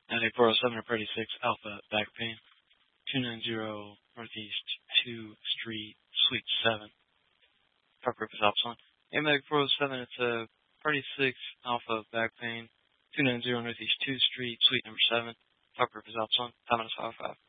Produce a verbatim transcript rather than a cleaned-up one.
Medic four oh seven to Party six, Alpha, back pain. two nine zero Northeast two Street, Suite seven. Park Group is Alpha. Hey, Medic four oh seven, it's a Party six, Alpha, back pain. two nine zero Northeast two Street, Suite number seven. Park Group is Alpha. Time is five five.